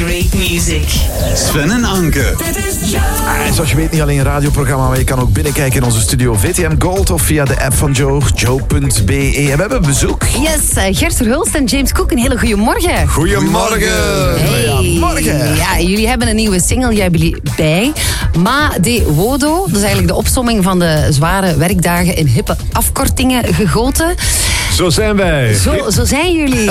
great music. Sven en Anke. Dit is Joe. Zoals je weet, niet alleen een radioprogramma, maar je kan ook binnenkijken in onze studio VTM Gold of via de app van Joe, joe.be. En we hebben bezoek. Yes, Gert Verhulst en James Cook, een hele goede morgen. Goedemorgen. Hey. Morgen. Ja, jullie hebben een nieuwe single, jij jullie bij. Ma de Wodo, dat is eigenlijk de opsomming van de zware werkdagen in hippe afkortingen gegoten. Zo zijn wij. Zo zijn jullie.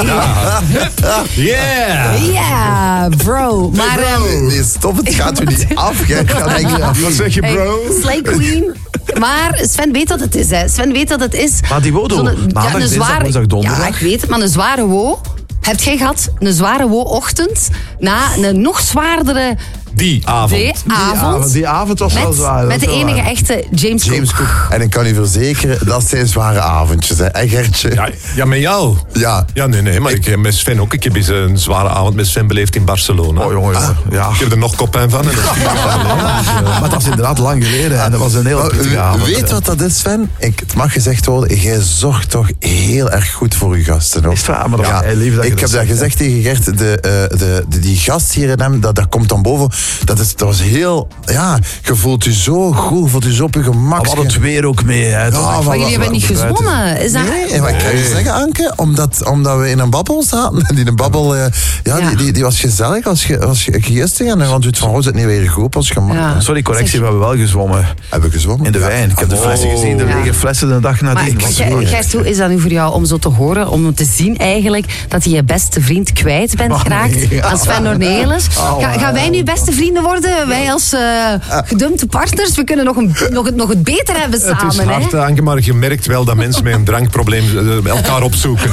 Yeah. Ja, bro. Maar, Nee, stop, het gaat u niet af. Jij gaat eigenlijk Wat zeg je, bro? Slay Queen. Maar Sven weet wat het is, hè. Sven weet wat het is. Maar die Wodo, maandag, dinsdag, woensdag, donderdag. Ja, ik weet het, maar een zware wo. Heb jij gehad een zware wo-ochtend na een nog zwaardere Die avond. Die avond was wel zwaar. met de enige echte James Cook. En ik kan u verzekeren, dat zijn zware avondjes. Hè. En Gertje? Ja, met jou. Ja. Ja, nee, maar ik heb met Sven ook. Ik heb eens een zware avond met Sven beleefd in Barcelona. Oh, jongen. Ja. Ik heb er nog kopijn van. En Maar dat is inderdaad lang geleden. En dat was een heel pittige avond. Weet wat dat is, Sven? Het mag gezegd worden, jij zorgt toch heel erg goed voor je gasten. Hoor. Is het waar? Maar dat is lief dat je ik dat heb dat zegt, gezegd tegen Gert, die gast hier in hem, dat komt dan boven. Dat was heel, ja, je voelt je zo goed, voelt je zo op je gemak. We hadden het weer ook mee. Hè. Maar jullie hebben niet gezwommen. Is dat... Nee, maar ik kan je zeggen, Anke, omdat we in een babbel zaten. En die een babbel, die was gezellig, was geestig. En dan doet van, zit niet weer goed, was gemak. Ja. Sorry, correctie, we hebben wel gezwommen. Hebben we gezwommen? In de wijn. Ik heb de flessen gezien, er liggen flessen de dag nadien. Maar Gijs, hoe is dat nu voor jou om zo te horen, om te zien eigenlijk dat je je beste vriend kwijt bent geraakt aan Sven Ornelis? Gaan wij nu beste vrienden worden? Wij als gedumpte partners, we kunnen nog het beter hebben samen. Het is hard, hè? Anke, maar je merkt wel dat mensen met een drankprobleem elkaar opzoeken.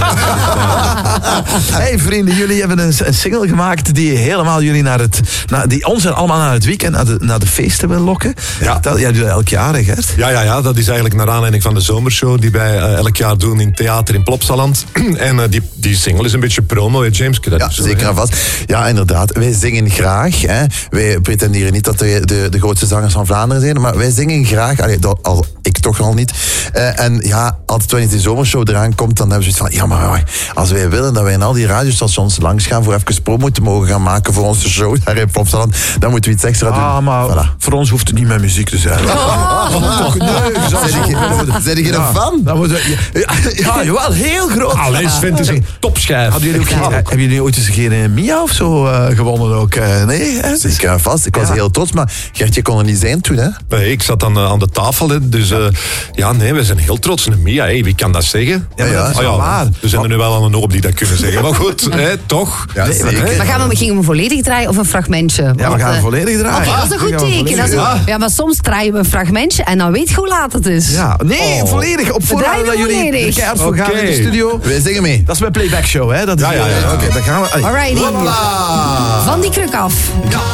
Hey vrienden, jullie hebben een single gemaakt die helemaal jullie die ons en allemaal naar het weekend, naar de feesten wil lokken. Ja. Dat doe je elk jaar, hè, Gert? Ja, dat is eigenlijk naar aanleiding van de zomershow die wij elk jaar doen in theater in Plopsaland. En die single is een beetje promo, hè, James? Ja, zeker en vast. Ja, inderdaad. Wij zingen graag. Hè. Wij pretenderen niet dat we de grootste zangers van Vlaanderen zijn, maar wij zingen graag. Allee, ik toch al niet. En ja, altijd wanneer die zomershow eraan komt, dan hebben we zoiets van, ja, maar als wij willen dat wij in al die radiostations langs gaan voor even promo te mogen gaan maken voor onze show daar in Plopsaland, dan moeten we iets extra doen. Maar voor ons hoeft het niet met muziek te zijn. Zijn je er fan? Ja, jawel, heel groot. Alleen Sven is een topschijf. Hebben jullie ooit eens een keer een Mia of zo gewonnen ook? Nee? Hè? Zeker en vast. Ik was heel trots, maar Gertje kon er niet zijn toen, hè? Nee, ik zat aan de tafel, hè, dus we zijn heel trots. En Mia, wie kan dat zeggen? Ja, dat is wel waar. We zijn er nu wel aan een hoop die dat kunnen zeggen. Maar goed, toch? Ja, zeker. Maar gingen we hem volledig draaien of een fragmentje? Ja, we gaan het volledig draaien. Oké, dat is een goed teken. Ja, maar soms draaien we een fragmentje en dan weet je hoe laat het is. Ja, nee, volledig. Op voorhand dat jullie er keihard voor gaan in de studio. Wij zingen mee. Dat is mijn playback show, hè? Dat is Ja. Oké, dan gaan we. Alrighty. Van die kruk af.